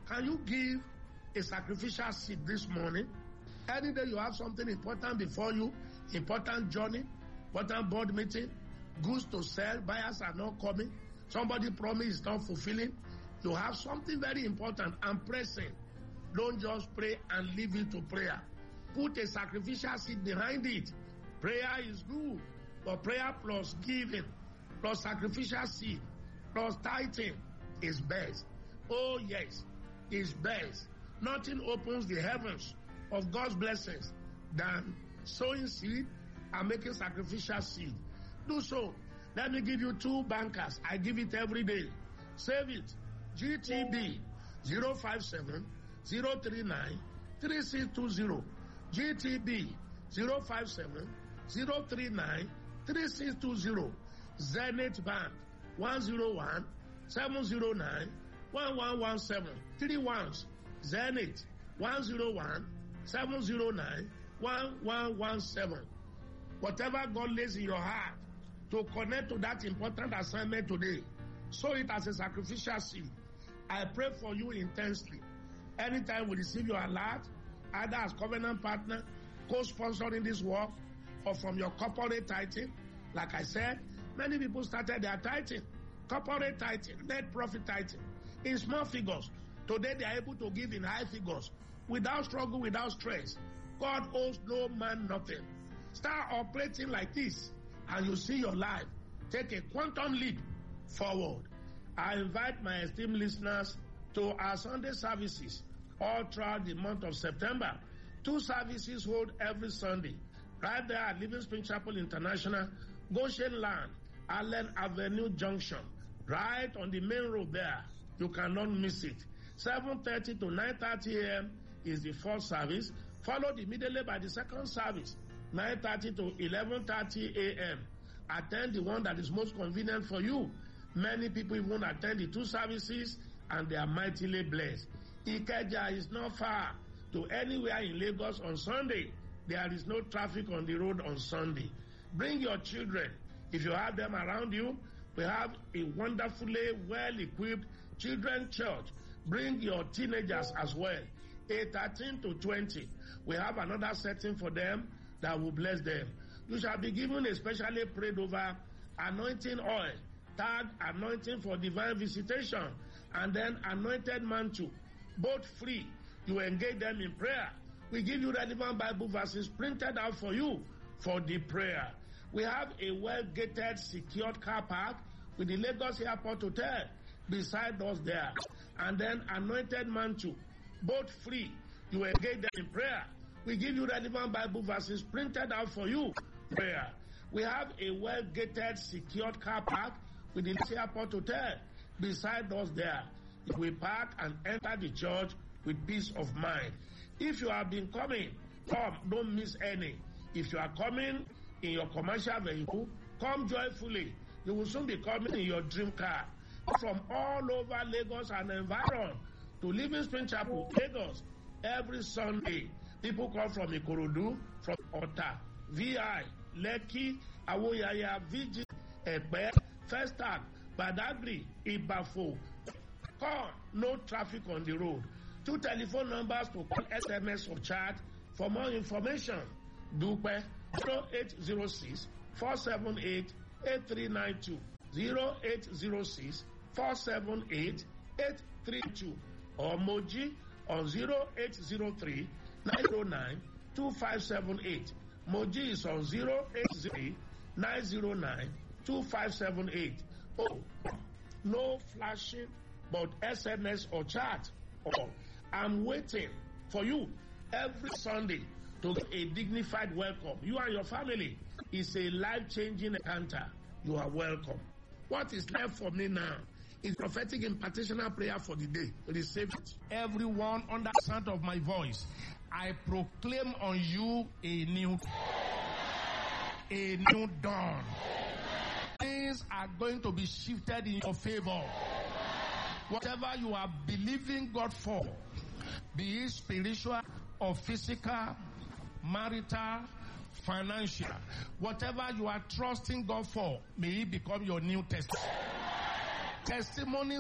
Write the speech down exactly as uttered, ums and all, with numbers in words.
Can you give a sacrificial seed this morning? Any day you have something important before you, important journey, important board meeting, goods to sell, buyers are not coming, somebody promise is not fulfilling, you have something very important and pressing. Don't just pray and leave it to prayer. Put a sacrificial seed behind it. Prayer is good, but prayer plus giving, plus sacrificial seed, plus tithing is best. Oh yes, is best. Nothing opens the heavens of God's blessings than sowing seed and making sacrificial seed. Do so. Let me give you two bankers. I give it every day. Save it. G T B zero five seven zero three nine three six two zero. G T B zero five seven zero three nine three six two zero. Zenith Bank one zero one seven zero nine one one one seven. Three ones. Zenith one zero one seven zero nine one one one seven. Whatever God lays in your heart to connect to that important assignment today, sow it as a sacrificial seed. I pray for you intensely. Anytime we receive your alert, either as covenant partner, co-sponsoring this work, or from your corporate tithing, like I said, many people started their tithing, corporate tithing, net profit tithing, in small figures. Today they are able to give in high figures, without struggle, without stress. God owes no man nothing. Start operating like this, and you see your life take a quantum leap forward. I invite my esteemed listeners to our Sunday services all throughout the month of September. Two services hold every Sunday, right there at Living Spring Chapel International, Goshen Land, Allen Avenue Junction, right on the main road there. You cannot miss it. seven thirty to nine thirty a.m. is the first service, followed immediately by the second service, nine thirty to eleven thirty a.m. Attend the one that is most convenient for you. Many people even attend the two services and they are mightily blessed. Ikeja is not far to anywhere in Lagos on Sunday. There is no traffic on the road on Sunday. Bring your children. If you have them around you, we have a wonderfully well-equipped children's church. Bring your teenagers as well. Age thirteen to twenty. We have another setting for them that will bless them. You shall be given a specially prayed over anointing oil, tag anointing for divine visitation, and then anointed mantle, both free. You engage them in prayer. We give you relevant Bible verses printed out for you for the prayer. We have a well-gated, secured car park with the Lagos Airport Hotel beside us there. And then anointed mantle, both free. You engage them in prayer. We give you relevant Bible verses printed out for you. Prayer. We have a well-gated, secured car park with the Airport Hotel beside us there. We park and enter the church with peace of mind. If you have been coming, come, don't miss any. If you are coming in your commercial vehicle, come joyfully. You will soon be coming in your dream car. From all over Lagos and environ to Living Spring Chapel, Lagos, every Sunday. People come from Ikorodu, from Ota, V I, Lekki, Awoyaya, Vigi, Epe, Festac, Badagry, Ibafo. Come, no traffic on the road. Two telephone numbers to call, S M S or chat. For more information, Dupe zero eight zero six four seven eight eight three nine two, zero eight zero six four seven eight eight three two, or Moji on zero eight zero three nine zero nine two five seven eight. Moji is on zero eight zero nine zero nine two five seven eight. Oh, no flashing, but S M S or chat. Oh, I'm waiting for you every Sunday to get a dignified welcome. You and your family is a life-changing encounter. You are welcome. What is left for me now is prophetic impartational prayer for the day. Receive it. Everyone under the sound of my voice, I proclaim on you a new, a new dawn. Things are going to be shifted in your favor. Whatever you are believing God for, be it spiritual or physical, marital, financial, whatever you are trusting God for, may it become your new testimony. Testimonies